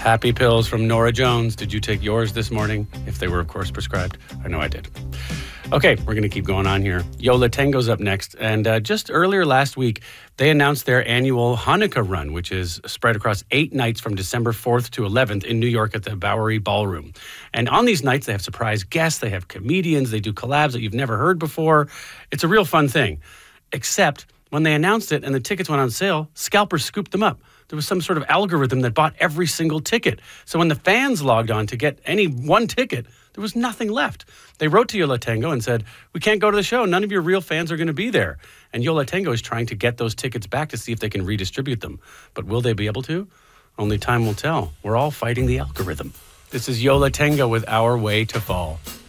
Happy pills from Nora Jones. Did you take yours this morning? If they were, of course, prescribed. I know I did. Okay, we're going to keep going on here. Yo La Tengo's up next. And just earlier last week, they announced their annual Hanukkah run, which is spread across 8 nights from December 4th to 11th in New York at the Bowery Ballroom. And on these nights, they have surprise guests, they have comedians, they do collabs that you've never heard before. It's a real fun thing. Except when they announced it and the tickets went on sale, scalpers scooped them up. There was some sort of algorithm that bought every single ticket. So when the fans logged on to get any one ticket, there was nothing left. They wrote to Yo La Tengo and said, we can't go to the show. None of your real fans are going to be there. And Yo La Tengo is trying to get those tickets back to see if they can redistribute them. But will they be able to? Only time will tell. We're all fighting the algorithm. This is Yo La Tengo with Our Way to Fall.